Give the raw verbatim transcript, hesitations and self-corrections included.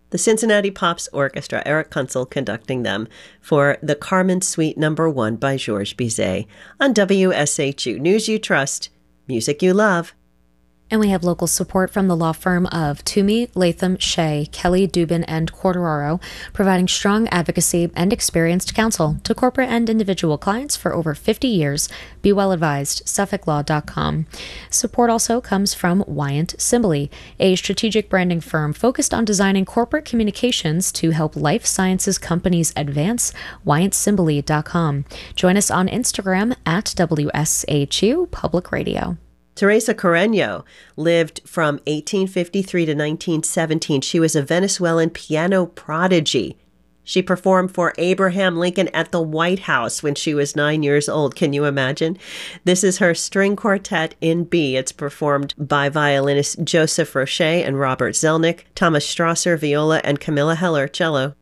The Cincinnati Pops Orchestra, Eric Kunzel conducting them for the Carmen Suite Number One by Georges Bizet on W S H U. News you trust, music you love. And we have local support from the law firm of Toomey, Latham, Shea, Kelly, Dubin, and Quartararo, providing strong advocacy and experienced counsel to corporate and individual clients for over fifty years. Be well advised, Suffolk Law dot com. Support also comes from Wyant Simbali, a strategic branding firm focused on designing corporate communications to help life sciences companies advance. Wyant Simbali dot com. Join us on Instagram at W S H U Public Radio. Teresa Carreño lived from eighteen fifty-three to nineteen seventeen. She was a Venezuelan piano prodigy. She performed for Abraham Lincoln at the White House when she was nine years old. Can you imagine? This is her string quartet in B. It's performed by violinists Joseph Roche and Robert Zelnick, Thomas Strasser, viola, and Camilla Heller, cello.